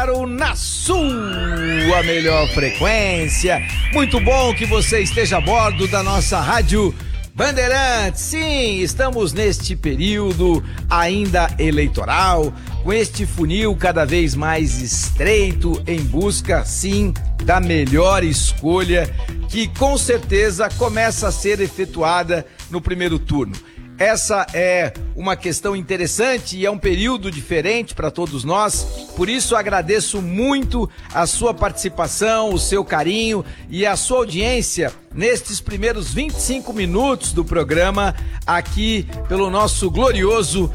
Na sua melhor frequência. Muito bom que você esteja a bordo da nossa Rádio Bandeirantes. Sim, estamos neste período ainda eleitoral, com este funil cada vez mais estreito em busca, sim, da melhor escolha, que com certeza começa a ser efetuada no primeiro turno. Essa é uma questão interessante e é um período diferente para todos nós, por isso agradeço muito a sua participação, o seu carinho e a sua audiência nestes primeiros 25 minutos do programa aqui pelo nosso glorioso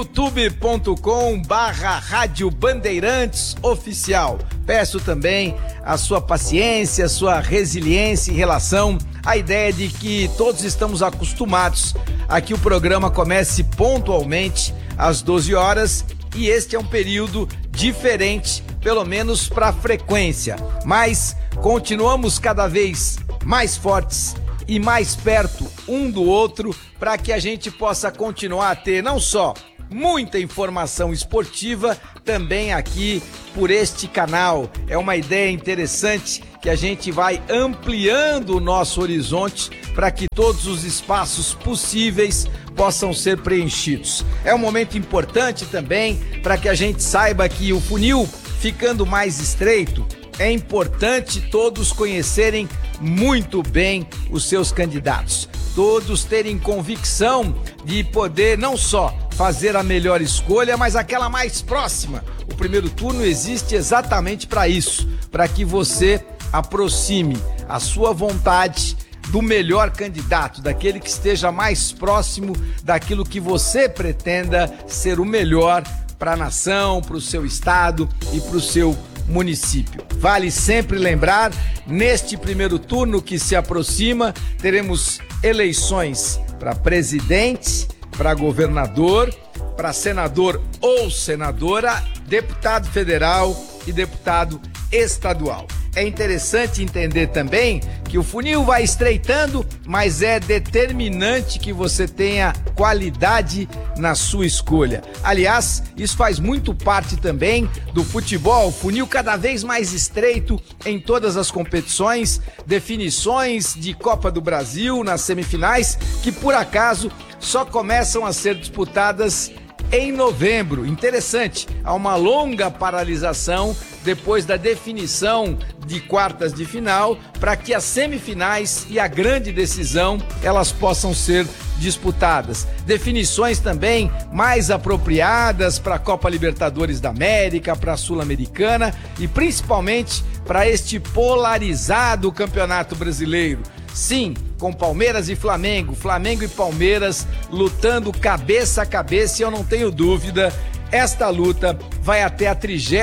youtube.com/Rádio Bandeirantes Oficial. Peço também a sua paciência, a sua resiliência em relação à ideia de que todos estamos acostumados a que o programa comece pontualmente às 12 horas e este é um período diferente, pelo menos para a frequência, mas continuamos cada vez mais fortes e mais perto um do outro para que a gente possa continuar a ter não só muita informação esportiva, também aqui por este canal. É uma ideia interessante que a gente vai ampliando o nosso horizonte para que todos os espaços possíveis possam ser preenchidos. É um momento importante também para que a gente saiba que o funil ficando mais estreito, é importante todos conhecerem muito bem os seus candidatos, todos terem convicção de poder não só fazer a melhor escolha, mas aquela mais próxima. O primeiro turno existe exatamente para isso, para que você aproxime a sua vontade do melhor candidato, daquele que esteja mais próximo daquilo que você pretenda ser o melhor para a nação, para o seu estado e para o seu município. Vale sempre lembrar, neste primeiro turno que se aproxima, teremos eleições para presidente, para governador, para senador ou senadora, deputado federal e deputado estadual. É interessante entender também que o funil vai estreitando, mas é determinante que você tenha qualidade na sua escolha. Aliás, isso faz muito parte também do futebol, funil cada vez mais estreito em todas as competições, definições de Copa do Brasil nas semifinais, que por acaso só começam a ser disputadas em novembro. Interessante, há uma longa paralisação depois da definição de quartas de final para que as semifinais e a grande decisão elas possam ser disputadas. Definições também mais apropriadas para a Copa Libertadores da América, para a Sul-Americana e principalmente para este polarizado Campeonato Brasileiro. Sim, com Palmeiras e Flamengo, Flamengo e Palmeiras lutando cabeça a cabeça e eu não tenho dúvida, esta luta vai até a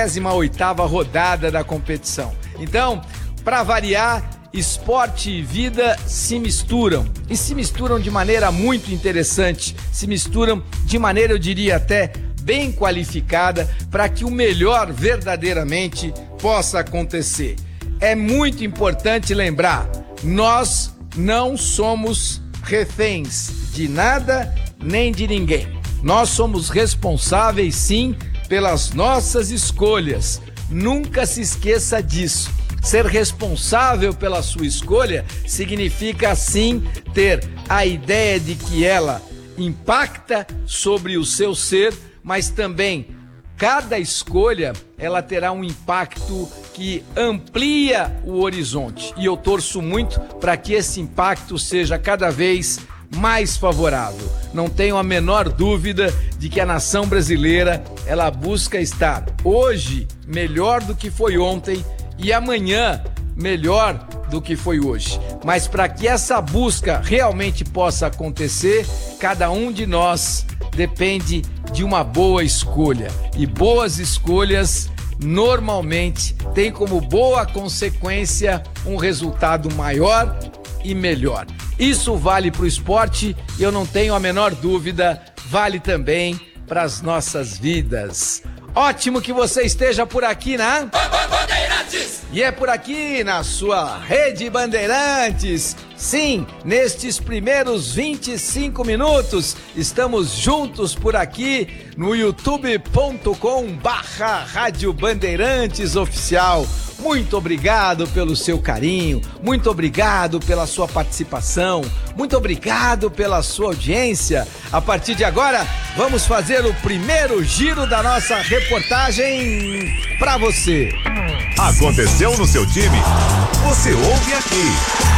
38ª rodada da competição. Então, para variar, esporte e vida se misturam e se misturam de maneira muito interessante, se misturam de maneira, eu diria até, bem qualificada para que o melhor verdadeiramente possa acontecer. É muito importante lembrar, nós não somos reféns de nada nem de ninguém. Nós somos responsáveis, sim, pelas nossas escolhas. Nunca se esqueça disso. Ser responsável pela sua escolha significa, sim, ter a ideia de que ela impacta sobre o seu ser, mas também cada escolha ela terá um impacto que amplia o horizonte. E eu torço muito para que esse impacto seja cada vez mais favorável. Não tenho a menor dúvida de que a nação brasileira ela busca estar hoje melhor do que foi ontem e amanhã melhor do que foi hoje. Mas para que essa busca realmente possa acontecer, cada um de nós depende de uma boa escolha. E boas escolhas normalmente têm como boa consequência um resultado maior e melhor. Isso vale para o esporte e eu não tenho a menor dúvida, vale também para as nossas vidas. Ótimo que você esteja por aqui na Bandeirantes! E é por aqui na sua Rede Bandeirantes Sim, nestes primeiros 25 minutos, estamos juntos por aqui no youtube.com/Rádio Bandeirantes Oficial. Muito obrigado pelo seu carinho, muito obrigado pela sua participação, muito obrigado pela sua audiência. A partir de agora, vamos fazer o primeiro giro da nossa reportagem para você. Aconteceu no seu time? Você ouve aqui.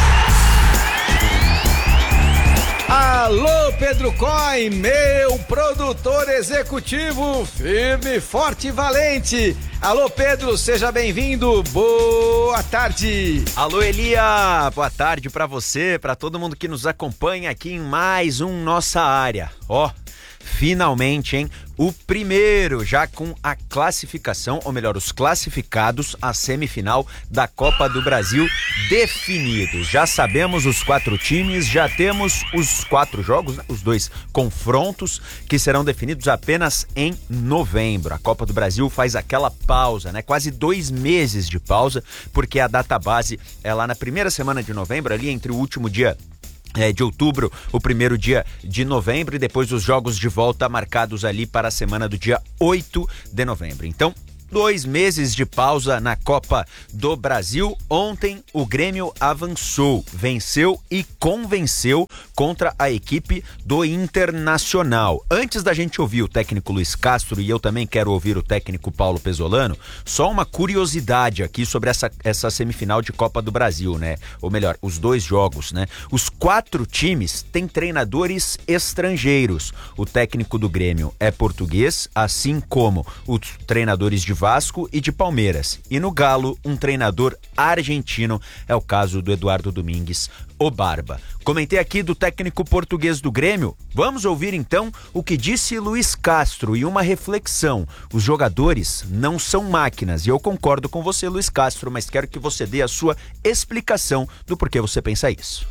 Alô, Pedro Coy, meu produtor executivo, firme, forte e valente. Alô, Pedro, seja bem-vindo, boa tarde. Alô, Elia, boa tarde pra você, pra todo mundo que nos acompanha aqui em mais um Nossa Área. Finalmente, hein? O primeiro, já com a classificação, ou melhor, os classificados à semifinal da Copa do Brasil definidos. Já sabemos os 4 times, já temos os 4 jogos, né? Os 2 confrontos que serão definidos apenas em novembro. A Copa do Brasil faz aquela pausa, né? Quase 2 meses de pausa, porque a data base é lá na primeira semana de novembro, ali entre o último dia de outubro, o primeiro dia de novembro, e depois os jogos de volta marcados ali para a semana do dia 8 de novembro. Então, 2 meses de pausa na Copa do Brasil. Ontem o Grêmio avançou, venceu e convenceu contra a equipe do Internacional. Antes da gente ouvir o técnico Luiz Castro, e eu também quero ouvir o técnico Paulo Pesolano, só uma curiosidade aqui sobre essa semifinal de Copa do Brasil, né? Ou melhor, os 2 jogos, né? Os 4 times têm treinadores estrangeiros. O técnico do Grêmio é português, assim como os treinadores de Vasco e de Palmeiras. E no Galo, um treinador argentino, é o caso do Eduardo Domingues, o Barba. Comentei aqui do técnico português do Grêmio. Vamos ouvir então o que disse Luiz Castro e uma reflexão. Os jogadores não são máquinas, e eu concordo com você, Luiz Castro, mas quero que você dê a sua explicação do porquê você pensa isso.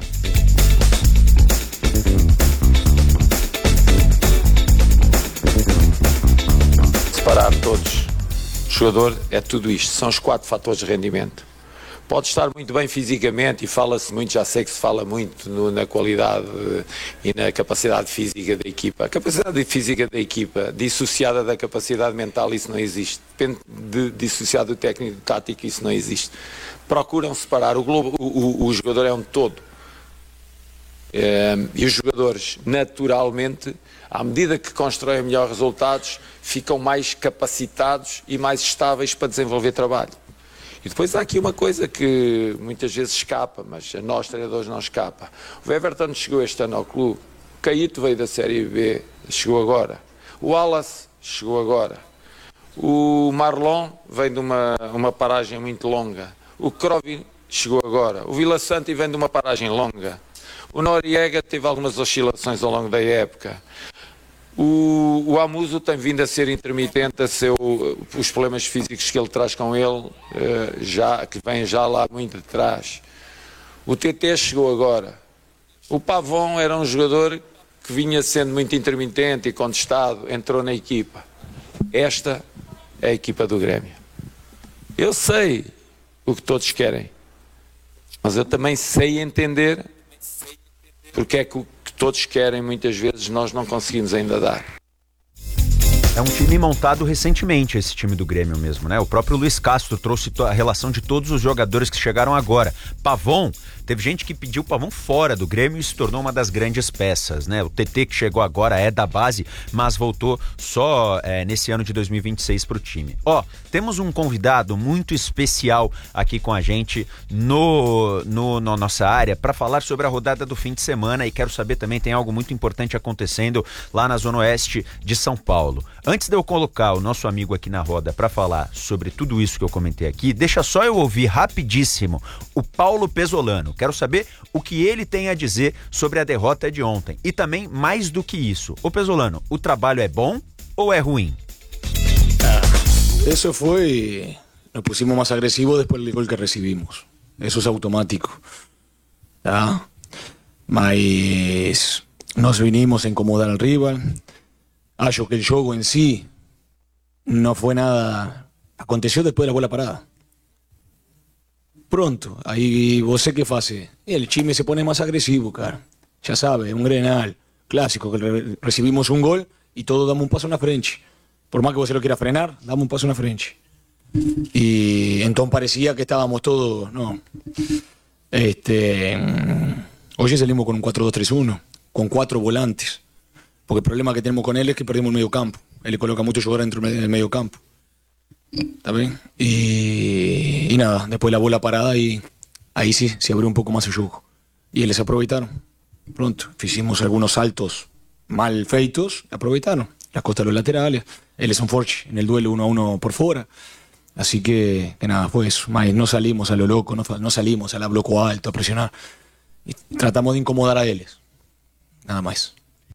Separar todos. O jogador é tudo isto, são os 4 fatores de rendimento. Pode estar muito bem fisicamente, e fala-se muito, já sei que se fala muito na qualidade e na capacidade física da equipa. A capacidade física da equipa dissociada da capacidade mental, isso não existe. Depende de dissociar do técnico e do tático, isso não existe. Procuram separar, o jogador é um todo. E os jogadores, naturalmente, à medida que constroem melhores resultados, ficam mais capacitados e mais estáveis para desenvolver trabalho. E depois há aqui uma coisa que muitas vezes escapa, mas a nós treinadores não escapa. O Everton chegou este ano ao clube, o Caíto veio da Série B, chegou agora. O Wallace chegou agora. O Marlon vem de uma paragem muito longa. O Krovi chegou agora. O Vila Sante vem de uma paragem longa. O Noriega teve algumas oscilações ao longo da época. O Amuso tem vindo a ser intermitente, os problemas físicos que ele traz com ele, que vem já lá muito de trás. O TT chegou agora. O Pavão era um jogador que vinha sendo muito intermitente e contestado, entrou na equipa. Esta é a equipa do Grêmio. Eu sei o que todos querem, mas eu também sei entender porque é que o que todos querem, muitas vezes, nós não conseguimos ainda dar. É um time montado recentemente, esse time do Grêmio mesmo, né? O próprio Luiz Castro trouxe a relação de todos os jogadores que chegaram agora. Pavon, teve gente que pediu o Pavon fora do Grêmio e se tornou uma das grandes peças, né? O TT que chegou agora é da base, mas voltou só nesse ano de 2026 pro time. Temos um convidado muito especial aqui com a gente no nossa área para falar sobre a rodada do fim de semana, e quero saber também, tem algo muito importante acontecendo lá na Zona Oeste de São Paulo. Antes de eu colocar o nosso amigo aqui na roda para falar sobre tudo isso que eu comentei aqui, deixa só eu ouvir rapidíssimo o Paulo Pesolano. Quero saber o que ele tem a dizer sobre a derrota de ontem. E também, mais do que isso, ô Pesolano, o trabalho é bom ou é ruim? Eso fue, nos pusimos más agresivos después del gol que recibimos. Eso es automático. Mas nos vinimos a incomodar al rival. Acho que el juego en sí no fue nada. Aconteció después de la bola parada. pronto. Aí você que faz? E el time se pone más agresivo, cara. Ya sabe, un Grenal clásico, que recibimos un gol y todos damos un paso na frente. Por más que você lo quiera frenar, damos un paso na frente. Y entonces parecía que estábamos todos, no. Hoy salimos con un 4-2-3-1, con 4 volantes. Porque el problema que tenemos con él es que perdimos el medio campo. Él le coloca mucho jugador dentro del medio campo. ¿Está bien? Y nada, después la bola parada y ahí sí, se abrió un poco más el juego. Y eles aproveitaron. Pronto, hicimos algunos saltos mal feitos, aproveitaron. Las costas de los laterales. Eles son fortes en el duelo 1-1 por fuera. Así que nada, fue eso. No salimos a lo loco, no salimos a la bloco alto a presionar. Y tratamos de incomodar a eles. Nada mais.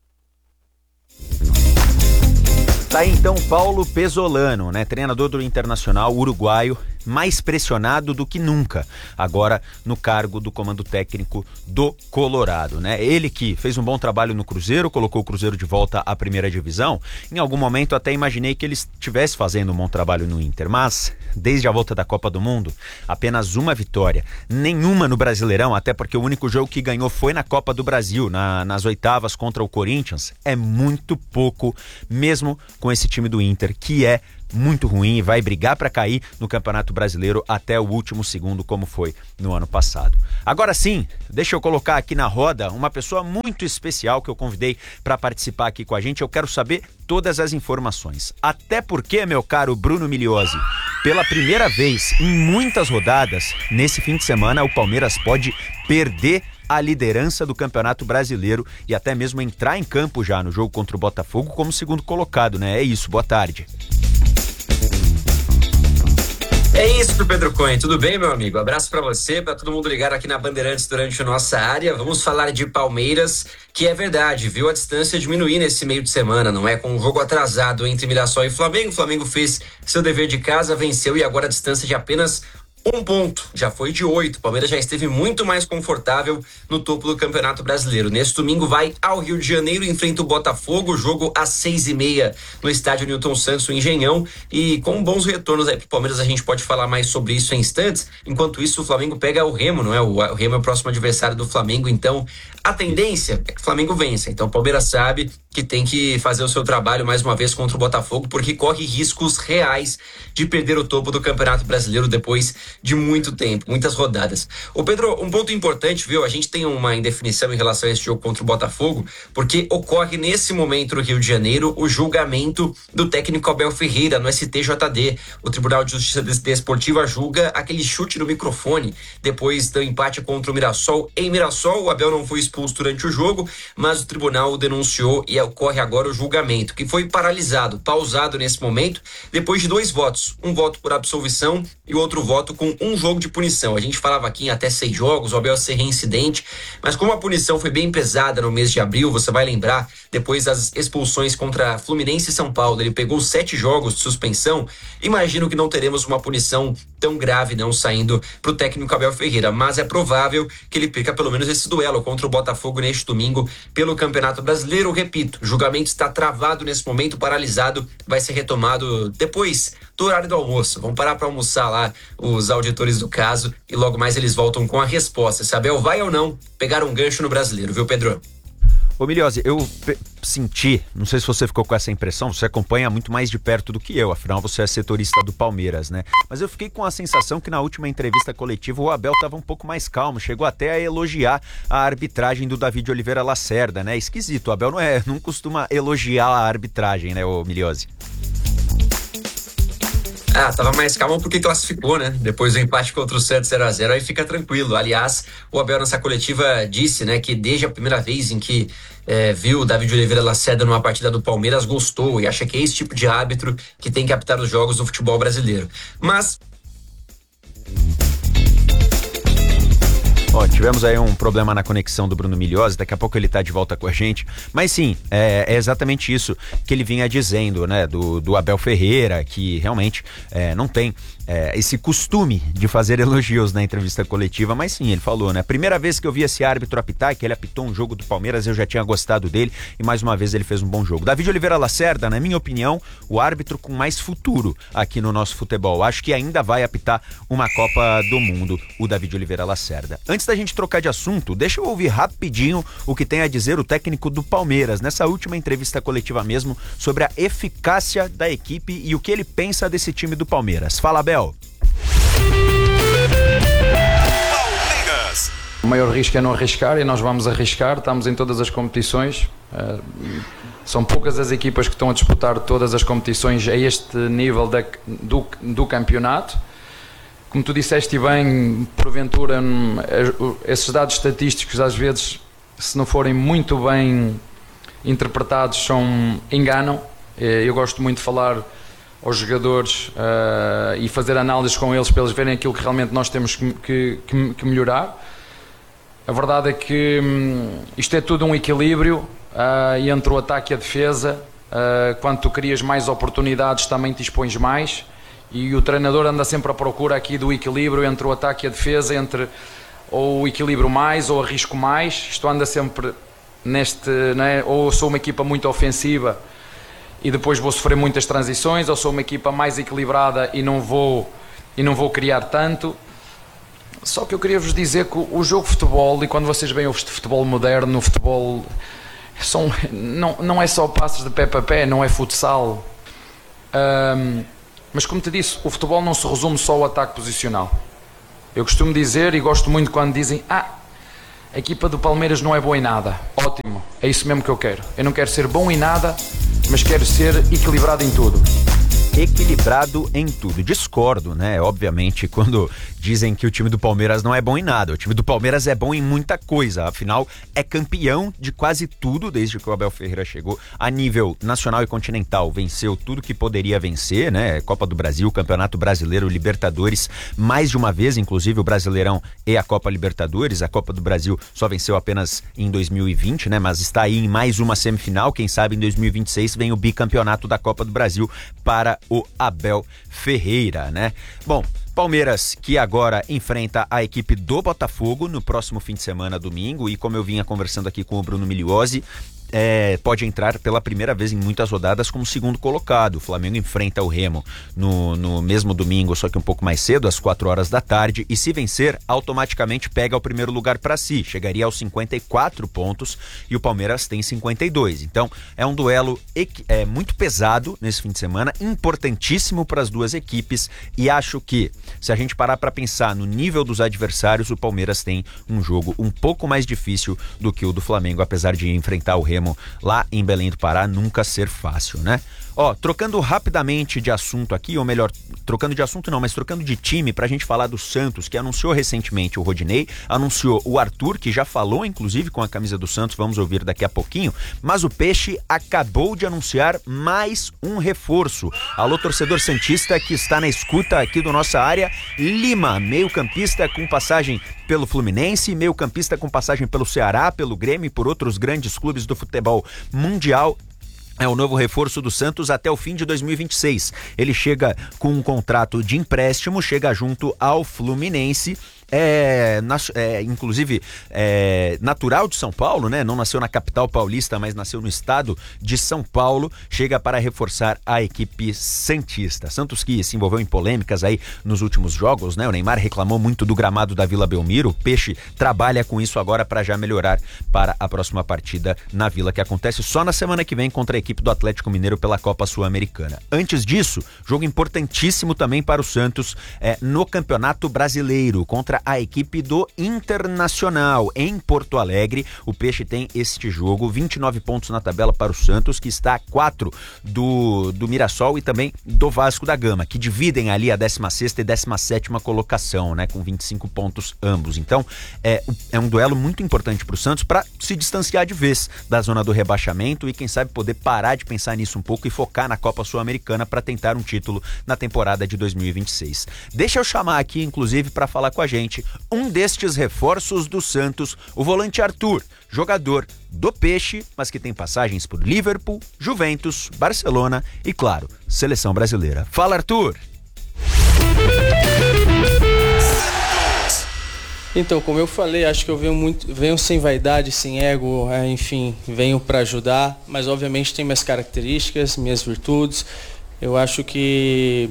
Tá aí então Paulo Pesolano, né, treinador do Internacional uruguaio, mais pressionado do que nunca, agora no cargo do comando técnico do Colorado, né? Ele que fez um bom trabalho no Cruzeiro, colocou o Cruzeiro de volta à primeira divisão. Em algum momento até imaginei que ele estivesse fazendo um bom trabalho no Inter, mas desde a volta da Copa do Mundo, apenas uma vitória, nenhuma no Brasileirão, até porque o único jogo que ganhou foi na Copa do Brasil, nas oitavas contra o Corinthians. É muito pouco, mesmo com esse time do Inter, que é muito ruim e vai brigar para cair no Campeonato Brasileiro até o último segundo, como foi no ano passado. Agora sim, deixa eu colocar aqui na roda uma pessoa muito especial que eu convidei para participar aqui com a gente. Eu quero saber todas as informações. Até porque, meu caro Bruno Migliozzi, pela primeira vez em muitas rodadas, nesse fim de semana, o Palmeiras pode perder a liderança do Campeonato Brasileiro e até mesmo entrar em campo já no jogo contra o Botafogo como segundo colocado, né? É isso, boa tarde. É isso, Pedro Cunha. Tudo bem, meu amigo? Abraço pra você, pra todo mundo ligado aqui na Bandeirantes durante a nossa área. Vamos falar de Palmeiras, que é verdade, viu a distância diminuir nesse meio de semana, não é? Com um jogo atrasado entre Mirassol e Flamengo, o Flamengo fez seu dever de casa, venceu e agora a distância de apenas 1 ponto, já foi de 8. O Palmeiras já esteve muito mais confortável no topo do Campeonato Brasileiro. Neste domingo vai ao Rio de Janeiro, enfrenta o Botafogo, jogo às 6h30 no estádio Newton Santos, o Engenhão, e com bons retornos aí pro Palmeiras, a gente pode falar mais sobre isso em instantes. Enquanto isso, o Flamengo pega o Remo, não é? O Remo é o próximo adversário do Flamengo, então a tendência é que o Flamengo vença. Então o Palmeiras sabe que tem que fazer o seu trabalho mais uma vez contra o Botafogo, porque corre riscos reais de perder o topo do Campeonato Brasileiro depois de muito tempo, muitas rodadas. Ô Pedro, um ponto importante, viu? A gente tem uma indefinição em relação a esse jogo contra o Botafogo, porque ocorre nesse momento no Rio de Janeiro o julgamento do técnico Abel Ferreira no STJD. O Tribunal de Justiça Desportiva julga aquele chute no microfone depois do empate contra o Mirassol. Em Mirassol, o Abel não foi expulso durante o jogo, mas o tribunal denunciou e ocorre agora o julgamento, que foi paralisado, pausado nesse momento, depois de 2 votos. Um voto por absolvição e outro voto com 1 jogo de punição. A gente falava aqui em até 6 jogos, o Abel ser reincidente, mas como a punição foi bem pesada no mês de abril, você vai lembrar, depois das expulsões contra Fluminense e São Paulo, ele pegou 7 jogos de suspensão. Imagino que não teremos uma punição tão grave não saindo pro técnico Abel Ferreira, mas é provável que ele perca pelo menos esse duelo contra o Botafogo neste domingo pelo Campeonato Brasileiro. Repito, o julgamento está travado nesse momento, paralisado, vai ser retomado depois do horário do almoço. Vão parar para almoçar lá os auditores do caso e logo mais eles voltam com a resposta se Abel vai ou não pegar um gancho no Brasileiro, viu, Pedro? Ô Migliozzi, eu senti, não sei se você ficou com essa impressão, você acompanha muito mais de perto do que eu, afinal você é setorista do Palmeiras, né? Mas eu fiquei com a sensação que na última entrevista coletiva o Abel estava um pouco mais calmo, chegou até a elogiar a arbitragem do David de Oliveira Lacerda, né? Esquisito, o Abel não costuma elogiar a arbitragem, né, ô Migliozzi? Tava mais calmo porque classificou, né? Depois do empate contra o Santos 0-0, aí fica tranquilo. Aliás, o Abel nessa coletiva disse, né, que desde a primeira vez em que viu o David Oliveira Lacerda numa partida do Palmeiras, gostou e acha que é esse tipo de árbitro que tem que apitar os jogos do futebol brasileiro. Mas Ó, tivemos aí um problema na conexão do Bruno Migliozzi, daqui a pouco ele tá de volta com a gente, mas sim, é exatamente isso que ele vinha dizendo, né, do Abel Ferreira, que realmente não tem esse costume de fazer elogios na entrevista coletiva, mas sim, ele falou, né, primeira vez que eu vi esse árbitro apitar, que ele apitou um jogo do Palmeiras, eu já tinha gostado dele e mais uma vez ele fez um bom jogo. David Oliveira Lacerda, na minha opinião, o árbitro com mais futuro aqui no nosso futebol, acho que ainda vai apitar uma Copa do Mundo, o David Oliveira Lacerda. Antes da gente trocar de assunto, deixa eu ouvir rapidinho o que tem a dizer o técnico do Palmeiras, nessa última entrevista coletiva mesmo, sobre a eficácia da equipe e o que ele pensa desse time do Palmeiras. Fala, Abel. Palmeiras. O maior risco é não arriscar e nós vamos arriscar, estamos em todas as competições. São poucas as equipas que estão a disputar todas as competições a este nível do campeonato. Como tu disseste bem, porventura, esses dados estatísticos às vezes, se não forem muito bem interpretados, enganam. Eu gosto muito de falar aos jogadores e fazer análises com eles para eles verem aquilo que realmente nós temos que melhorar. A verdade é que isto é tudo um equilíbrio entre o ataque e a defesa. Quando tu crias mais oportunidades, também te expões mais. E o treinador anda sempre à procura aqui do equilíbrio entre o ataque e a defesa, entre ou o equilíbrio mais ou arrisco mais. Isto anda sempre neste, né? Ou sou uma equipa muito ofensiva e depois vou sofrer muitas transições, ou sou uma equipa mais equilibrada e não vou criar tanto. Só que eu queria vos dizer que o jogo de futebol, e quando vocês veem o futebol moderno, o futebol não é só passos de pé para pé, não é futsal. Mas como te disse, o futebol não se resume só ao ataque posicional. Eu costumo dizer, e gosto muito quando dizem a equipa do Palmeiras não é boa em nada. Ótimo, é isso mesmo que eu quero. Eu não quero ser bom em nada, mas quero ser equilibrado em tudo. Equilibrado em tudo. Discordo, né? Obviamente, quando dizem que o time do Palmeiras não é bom em nada. O time do Palmeiras é bom em muita coisa. Afinal, é campeão de quase tudo desde que o Abel Ferreira chegou. A nível nacional e continental, venceu tudo que poderia vencer, né? Copa do Brasil, Campeonato Brasileiro, Libertadores, mais de uma vez, inclusive o Brasileirão e a Copa Libertadores. A Copa do Brasil só venceu apenas em 2020, né? Mas está aí em mais uma semifinal. Quem sabe em 2026 vem o bicampeonato da Copa do Brasil para o Abel Ferreira, né? Bom, Palmeiras que agora enfrenta a equipe do Botafogo no próximo fim de semana, domingo, e como eu vinha conversando aqui com o Bruno Migliozzi, pode entrar pela primeira vez em muitas rodadas como segundo colocado. O Flamengo enfrenta o Remo no mesmo domingo, só que um pouco mais cedo, às 4 horas da tarde, e se vencer, automaticamente pega o primeiro lugar para si, chegaria aos 54 pontos e o Palmeiras tem 52. Então é um duelo muito pesado nesse fim de semana, importantíssimo para as duas equipes, e acho que se a gente parar para pensar no nível dos adversários, o Palmeiras tem um jogo um pouco mais difícil do que o do Flamengo, apesar de enfrentar o Remo lá em Belém do Pará nunca ser fácil, né? Ó, trocando rapidamente de assunto aqui, ou melhor, trocando de assunto não, mas trocando de time, pra gente falar do Santos, que anunciou recentemente o Rodinei, anunciou o Arthur, que já falou inclusive com a camisa do Santos, vamos ouvir daqui a pouquinho, mas o Peixe acabou de anunciar mais um reforço. Alô, torcedor santista que está na escuta aqui do Nossa Área, Lima, meio-campista com passagem pelo Fluminense, meio-campista com passagem pelo Ceará, pelo Grêmio e por outros grandes clubes do futebol mundial. É o novo reforço do Santos até o fim de 2026. Ele chega com um contrato de empréstimo, chega junto ao Fluminense. Inclusive natural de São Paulo, né? Não nasceu na capital paulista, mas nasceu no estado de São Paulo. Chega para reforçar a equipe santista. Santos que se envolveu em polêmicas aí nos últimos jogos, né? O Neymar reclamou muito do gramado da Vila Belmiro. O Peixe trabalha com isso agora para já melhorar para a próxima partida na Vila, que acontece só na semana que vem contra a equipe do Atlético Mineiro pela Copa Sul-Americana. Antes disso, jogo importantíssimo também para o Santos no Campeonato Brasileiro contra a equipe do Internacional em Porto Alegre. O Peixe tem este jogo, 29 pontos na tabela para o Santos, que está a 4 do Mirassol e também do Vasco da Gama, que dividem ali a 16ª e 17ª colocação, né, com 25 pontos ambos. Então é um duelo muito importante para o Santos para se distanciar de vez da zona do rebaixamento e quem sabe poder parar de pensar nisso um pouco e focar na Copa Sul-Americana para tentar um título na temporada de 2026. Deixa eu chamar aqui, inclusive, para falar com a gente justamente um destes reforços do Santos, o volante Arthur, jogador do Peixe, mas que tem passagens por Liverpool, Juventus, Barcelona e, claro, Seleção Brasileira. Fala, Arthur! Então, como eu falei, acho que eu venho sem vaidade, sem ego, enfim, venho para ajudar, mas obviamente tem minhas características, minhas virtudes. Eu acho que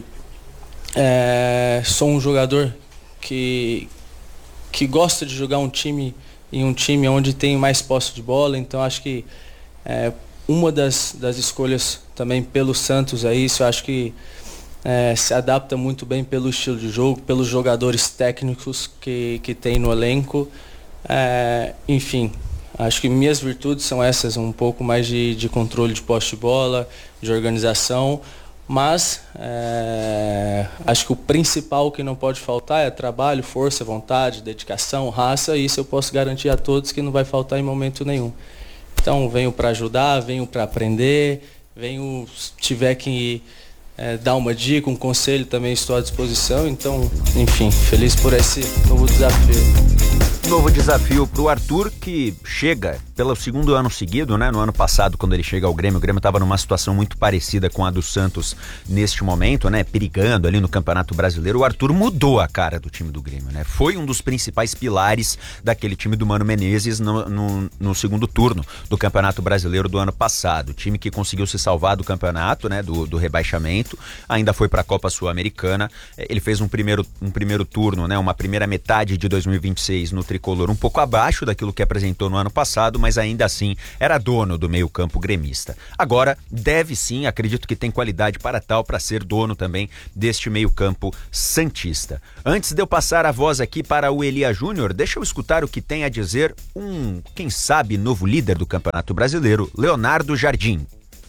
sou um jogador que gosta de jogar em um time onde tem mais posse de bola, então acho que uma das escolhas também pelo Santos é isso. Eu acho que se adapta muito bem pelo estilo de jogo, pelos jogadores técnicos que tem no elenco. Enfim, acho que minhas virtudes são essas, um pouco mais de controle de posse de bola, de organização, mas acho que o principal que não pode faltar é trabalho, força, vontade, dedicação, raça, e isso eu posso garantir a todos que não vai faltar em momento nenhum. Então venho para ajudar, venho para aprender, se tiver que dar uma dica, um conselho, também estou à disposição. Então, enfim, feliz por esse novo desafio. Novo desafio para o Arthur, que chega pelo segundo ano seguido, né? No ano passado, quando ele chega ao Grêmio, o Grêmio estava numa situação muito parecida com a do Santos neste momento, né? Perigando ali no Campeonato Brasileiro. O Arthur mudou a cara do time do Grêmio, né? Foi um dos principais pilares daquele time do Mano Menezes no segundo turno do Campeonato Brasileiro do ano passado. O time que conseguiu se salvar do campeonato, né? Do rebaixamento, ainda foi para a Copa Sul-Americana. Ele fez um primeiro turno, né? Uma primeira metade de 2026 no tricolor um pouco abaixo daquilo que apresentou no ano passado, mas ainda assim era dono do meio-campo gremista. Agora deve sim, acredito que tem qualidade para tal, para ser dono também deste meio-campo santista. Antes de eu passar a voz aqui para o Elia Júnior, deixa eu escutar o que tem a dizer quem sabe, novo líder do Campeonato Brasileiro, Leonardo Jardim.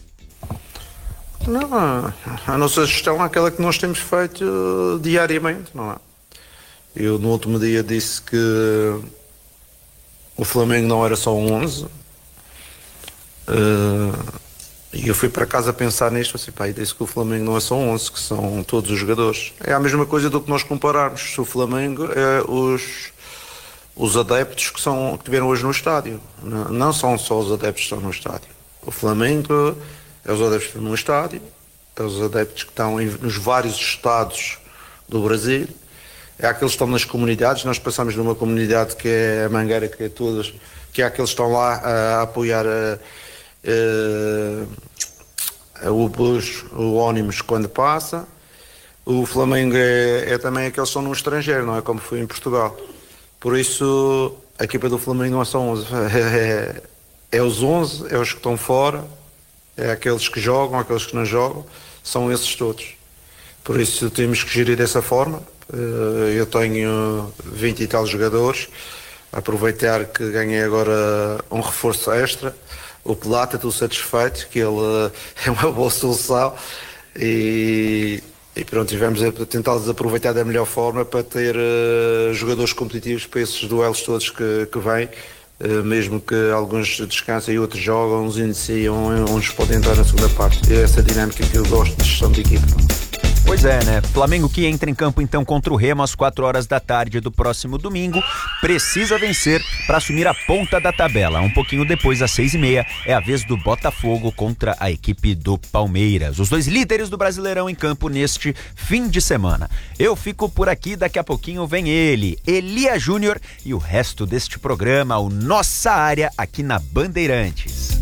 Não, a nossa gestão é aquela que nós temos feito diariamente, não é? Eu no último dia disse que o Flamengo não era só um 11, e eu fui para casa pensar nisto, assim, eu disse que o Flamengo não é só um 11, que são todos os jogadores. É a mesma coisa do que nós compararmos. Se o Flamengo é os adeptos que estiveram hoje no estádio, não são só os adeptos que estão no estádio. O Flamengo é os adeptos que estão no estádio, é os adeptos que estão nos vários estados do Brasil, é aqueles que estão nas comunidades. Nós passamos numa comunidade que é a Mangueira, que é aqueles que estão lá a apoiar o bus, o ônibus quando passa. O Flamengo é também aqueles que estão no estrangeiro, não é como foi em Portugal. Por isso a equipa do Flamengo não é só 11, é os 11, é os que estão fora, é aqueles que jogam, aqueles que não jogam, são esses todos. Por isso temos que gerir dessa forma. Eu tenho 20 e tal jogadores, aproveitar que ganhei agora um reforço extra, o Plata, estou satisfeito, que ele é uma boa solução, e pronto, vamos tentá-los aproveitar da melhor forma para ter jogadores competitivos para esses duelos todos que vêm, mesmo que alguns descansem e outros jogam, uns iniciam, uns podem entrar na segunda parte. É essa dinâmica que eu gosto de gestão de equipa. Pois é, né? Flamengo que entra em campo então contra o Remo às 4 horas da tarde do próximo domingo, precisa vencer para assumir a ponta da tabela. Um pouquinho depois, às 6h30, é a vez do Botafogo contra a equipe do Palmeiras. Os dois líderes do Brasileirão em campo neste fim de semana. Eu fico por aqui, daqui a pouquinho vem ele, Elia Júnior, e o resto deste programa, o Nossa Área, aqui na Bandeirantes.